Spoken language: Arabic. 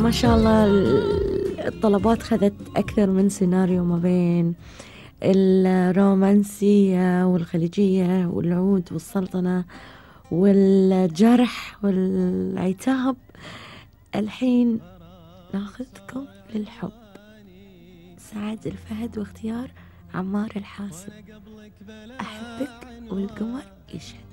ما شاء الله الطلبات خذت أكثر من سيناريو، ما بين الرومانسية والخليجية والعود والسلطنة والجرح والعتاب. الحين ناخذكم للحب، سعد الفهد واختيار عمار الحاسب. أحبك والقمر يشهد.